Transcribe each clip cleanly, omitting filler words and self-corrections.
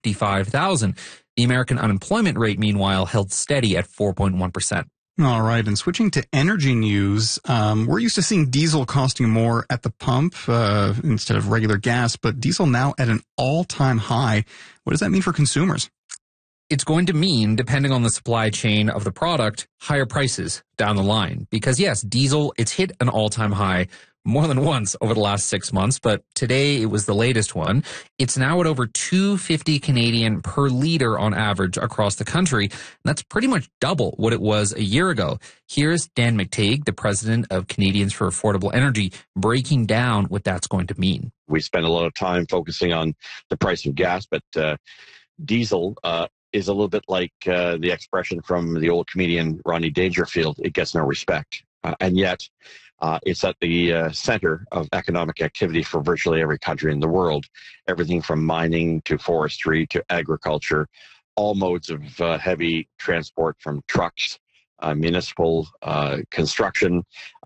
55,000. The American unemployment rate, meanwhile, held steady at 4.1%. All right. And switching to energy news, we're used to seeing diesel costing more at the pump instead of regular gas, but diesel now at an all-time high. What does that mean for consumers? It's going to mean, depending on the supply chain of the product, higher prices down the line. Because yes, diesel, it's hit an all-time high more than once over the last 6 months, but today it was the latest one. It's now at over 250 Canadian per liter on average across the country. And that's pretty much double what it was a year ago. Here's Dan McTeague, the president of Canadians for Affordable Energy, breaking down what that's going to mean. We spend a lot of time focusing on the price of gas, but diesel is a little bit like the expression from the old comedian Rodney Dangerfield, it gets no respect. And yet, it's at the center of economic activity for virtually every country in the world. Everything from mining to forestry to agriculture, all modes of heavy transport from trucks, municipal construction,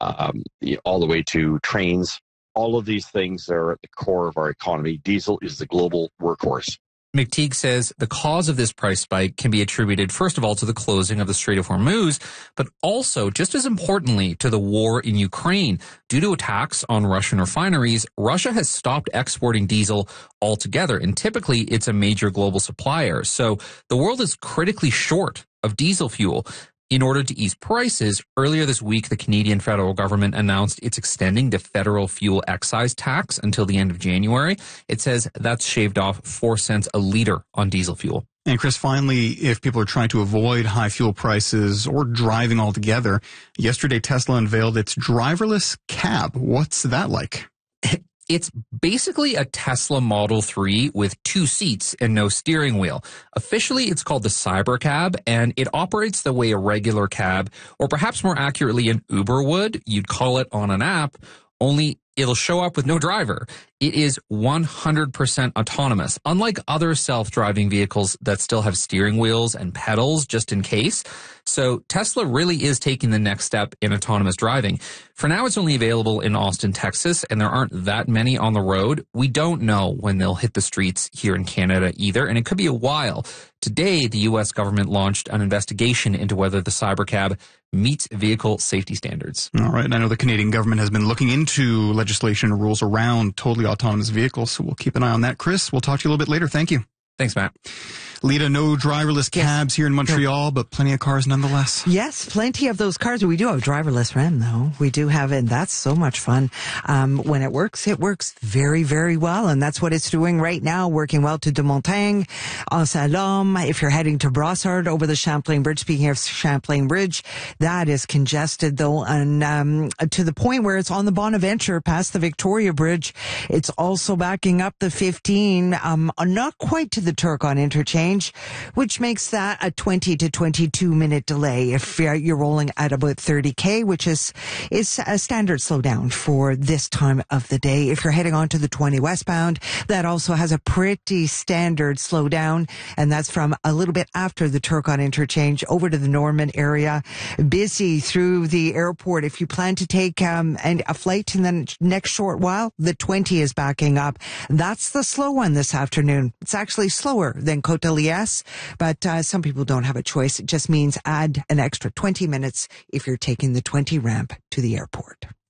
all the way to trains. All of these things are at the core of our economy. Diesel is the global workhorse. McTeague says the cause of this price spike can be attributed, first of all, to the closing of the Strait of Hormuz, but also, just as importantly, to the war in Ukraine. Due to attacks on Russian refineries, Russia has stopped exporting diesel altogether, and typically it's a major global supplier. So the world is critically short of diesel fuel. In order to ease prices, earlier this week, the Canadian federal government announced it's extending the federal fuel excise tax until the end of January. It says that's shaved off 4 cents a liter on diesel fuel. And Chris, finally, if people are trying to avoid high fuel prices or driving altogether, yesterday Tesla unveiled its driverless cab. What's that like? It's basically a Tesla Model 3 with 2 seats and no steering wheel. Officially, it's called the Cybercab, and it operates the way a regular cab, or perhaps more accurately an Uber would. You'd call it on an app, only it'll show up with no driver. It is 100% autonomous, unlike other self-driving vehicles that still have steering wheels and pedals just in case. So Tesla really is taking the next step in autonomous driving. For now, it's only available in Austin, Texas, and there aren't that many on the road. We don't know when they'll hit the streets here in Canada either, and it could be a while. Today, the U.S. government launched an investigation into whether the Cybercab meets vehicle safety standards. All right. And I know the Canadian government has been looking into legislation and rules around totally autonomous vehicles, so we'll keep an eye on that. Chris, we'll talk to you a little bit later. Thank you. Thanks, Matt. Lita, no driverless cabs here in Montreal, but plenty of cars nonetheless. Yes, plenty of those cars. We do have driverless REM, though. We do have it, and that's so much fun. When it works very, very well, and that's what it's doing right now, working well to de Montagne, Anse-à-Lhomme. If you're heading to Brossard over the Champlain Bridge, speaking of Champlain Bridge, that is congested, though, and to the point where it's on the Bonaventure past the Victoria Bridge. It's also backing up the 15, not quite to the Turcotte interchange, which makes that a 20 to 22 minute delay if you're rolling at about 30k, which is a standard slowdown for this time of the day. If you're heading on to the 20 westbound, that also has a pretty standard slowdown, and that's from a little bit after the Turcotte interchange over to the Norman area. Busy through the airport. If you plan to take a flight in the next short while, the 20 is backing up. That's the slow one this afternoon. It's actually slower than Côte-de-Liesse, but some people don't have a choice. It just means add an extra 20 minutes if you're taking the 20 ramp to the airport.